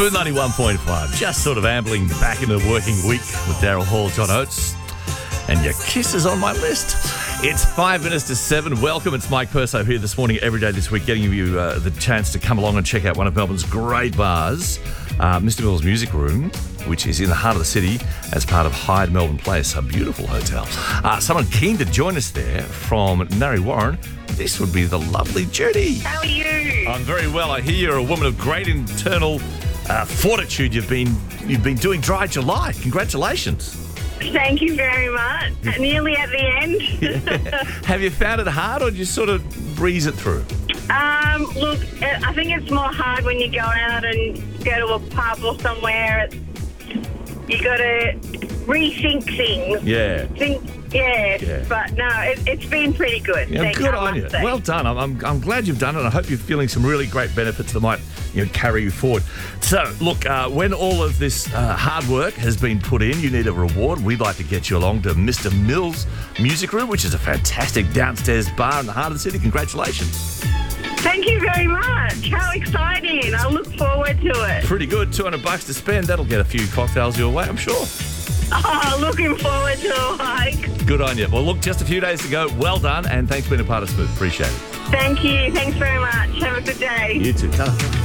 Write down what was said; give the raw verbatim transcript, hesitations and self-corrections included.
Smooth ninety-one point five, just sort of ambling back into the working week with Daryl Hall, John Oates, and your kisses on my list. It's five minutes to seven. Welcome. It's Mike Perso here this morning, every day this week, getting you uh, the chance to come along and check out one of Melbourne's great bars, uh, Mister Mills Music Room, which is in the heart of the city as part of Hyde Melbourne Place, a beautiful hotel. Uh, someone keen to join us there from Narre Warren. This would be the lovely Judy. How are you? I'm very well. I hear you're a woman of great internal uh, fortitude. You've been you've been doing Dry July. Congratulations. Thank you very much. Nearly at the end. Yeah. Have you found it hard, or do you sort of breeze it through? Um, look, I think it's more hard when you go out and go to a pub or somewhere. You got to rethink things. Yeah. Think, yeah, Yeah. but no, it, it's been pretty good. Yeah, Thank good I on you. must say. Well done. I'm, I'm, I'm glad you've done it. I hope you're feeling some really great benefits that might you know, carry you forward. So, look, uh, when all of this uh, hard work has been put in, you need a reward. We'd like to get you along to Mister Mills Music Room, which is a fantastic downstairs bar in the heart of the city. Congratulations. Thank you very much. How exciting. I look forward to it. Pretty good. two hundred bucks to spend. That'll get a few cocktails your way, I'm sure. Oh, looking forward to a hike. Good on you. Well, look, just a few days to go. Well done, and thanks for being a part of Smooth. Appreciate it. Thank you. Thanks very much. Have a good day. You too. Ta-ra.